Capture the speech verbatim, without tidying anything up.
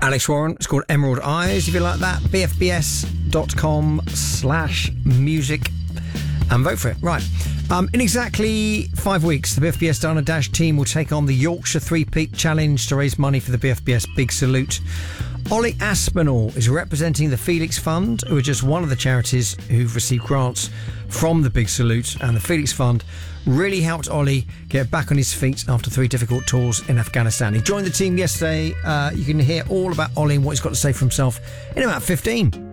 Alex Warren. It's called Emerald Eyes, if you like that. b f b s dot com slash music and vote for it. Right. Um, in exactly five weeks, the B F B S Dana Dash team will take on the Yorkshire Three-Peak Challenge to raise money for the B F B S Big Salute. Ollie Aspinall is representing the Felix Fund, who are just one of the charities who've received grants from the Big Salute, and the Felix Fund really helped Ollie get back on his feet after three difficult tours in Afghanistan. He joined the team yesterday. Uh, you can hear all about Ollie and what he's got to say for himself in about fifteen.